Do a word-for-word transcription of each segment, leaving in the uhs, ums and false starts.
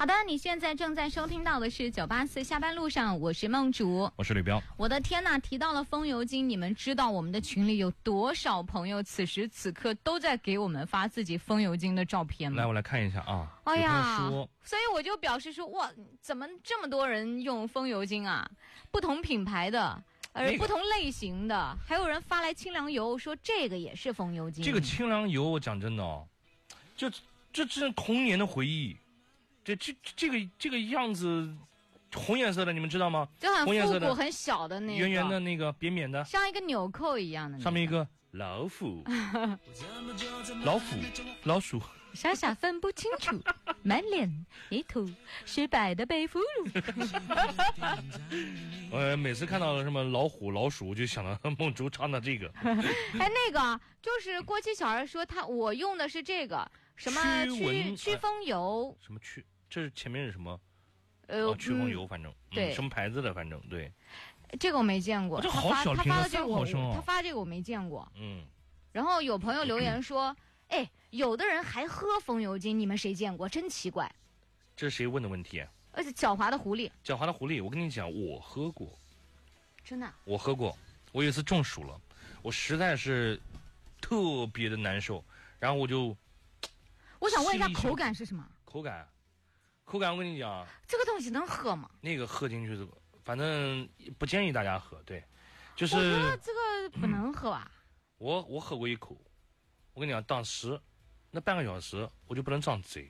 好的，你现在正在收听到的是九八四下班路上，我是梦竹， 我是吕彪。 我的天哪，提到了风油精，你们知道我们的群里有多少朋友此时此刻都在给我们发自己风油精的照片吗？ 来，我来看一下啊。 哎呀， 说所以我就表示说，哇，怎么这么多人用风油精啊？不同品牌的。呃，不同类型的，还有人发来清凉油，说这个也是风油精。 这个清凉油，我讲真的哦，就这这童年的回忆，这这这个这个样子，红颜色的，你们知道吗？ 就很复古、很小的那个， 圆圆的那个，扁扁的， 像一个纽扣一样的、那个。 上面一个老虎，老虎，老鼠。 傻傻分不清楚，满脸一吐失败的被俘虏。 呃，每次看到什么老虎、老鼠，就想到梦竹唱的这个。 哎，那个就是过期小孩说他，我用的是这个什么驱驱风油， 什么驱？这是前面是什么？ 呃， 哦、驱风油，反正、 嗯、对、 嗯，什么牌子的，反正对。 这个我没见过， 这好小瓶， 他发的这个我， 哦、 他发这个我没见过。 嗯。 然后有朋友留言说。哎，有的人还喝风油精，你们谁见过？真奇怪。 这是谁问的问题、啊？ 而且狡猾的狐狸， 狡猾的狐狸，我跟你讲，我喝过， 真的， 我喝过。我有一次中暑了，我实在是特别的难受，然后我就， 我想问一下，口感是什么？ 口感，口感，我跟你讲， 这个东西能喝吗？ 那个喝进去，这个反正不建议大家喝。对，就是。 我觉得这个不能喝吧。 嗯、我我喝过一口。我跟你讲，当时那半个小时我就不能张嘴，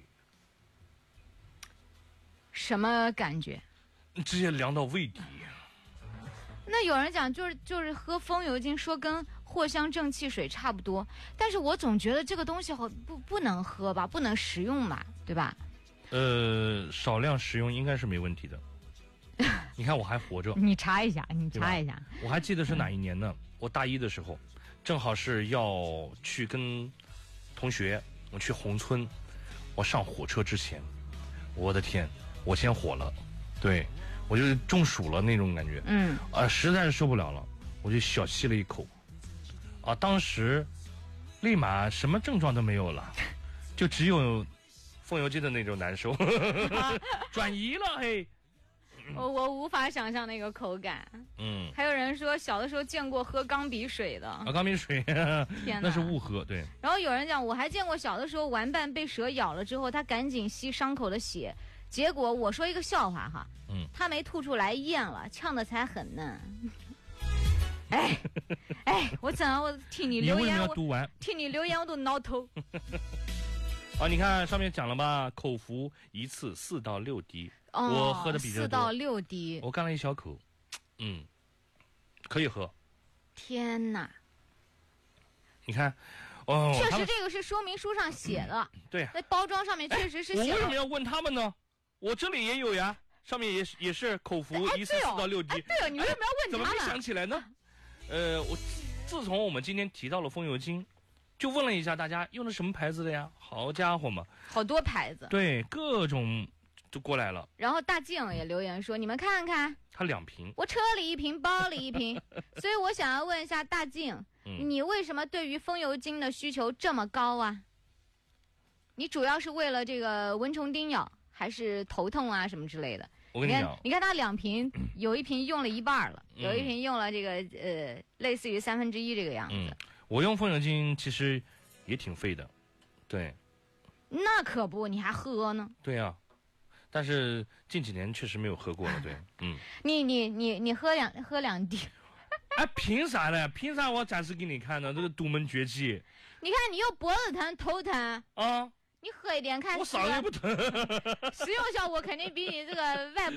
什么感觉？ 直接凉到胃底。 那有人讲就是就是喝风油精，说跟藿香正气水差不多，但是我总觉得这个东西好不不能喝吧，不能食用吧，对吧？ 呃，少量食用应该是没问题的。你看我还活着， 你查一下，你查一下。 我还记得是哪一年呢？嗯、我大一的时候。正好是要去跟同学，我去宏村，我上火车之前，我的天，我先火了，对我就中暑了那种感觉， 嗯， 啊，实在是受不了了，我就小吸了一口，啊，当时立马什么症状都没有了，就只有风油精的那种难受，转移了嘿。 我我无法想象那个口感。 嗯， 还有人说小的时候见过喝钢笔水的。 啊，钢笔水，天哪，那是误喝，对。 然后有人讲，我还见过小的时候玩伴被蛇咬了之后，他赶紧吸伤口的血，结果我说一个笑话哈， 嗯， 他没吐出来咽了，呛的才狠呢。哎哎，我怎样？我听你留言， 你为什么要读完？ 听你留言我都挠头。 啊，你看上面讲了吧，口服一次四到六滴。 哦、 我喝的比较多， 四到六滴， 我干了一小口，嗯，可以喝。 天哪！ 你看，哦， 确实这个是说明书上写的， 嗯、对， 那包装上面确实是写的。 我为什么要问他们呢？我这里也有呀，上面也是也是口服一次四到六滴。 哎，对哦，你为什么要问他们？ 怎么没想起来呢？呃，我自从我们今天提到了风油精，就问了一下大家用的什么牌子的呀？好家伙嘛， 好多牌子， 对，各种。就过来了， 然后大静也留言说：“你们看看， 他两瓶， 我车里一瓶，包里一瓶。”所以我想要问一下大静，嗯、你为什么对于风油精的需求这么高啊？你主要是为了这个蚊虫叮咬，还是头痛啊什么之类的？ 我跟你讲， 你看他两瓶，有一瓶用了一半了，嗯、有一瓶用了这个呃，类似于三分之一这个样子。 嗯，我用风油精其实也挺费的，对。 那可不，你还喝呢？ 对呀、啊。但是近几年确实没有喝过了，对，嗯。 你你你你喝两喝两滴， 哎，凭啥呢？凭啥我展示给你看呢？这个独门绝技。 你看你又脖子疼、头疼啊， 你喝一点看。 我嗓子也不疼。 使用效果肯定比你这个外。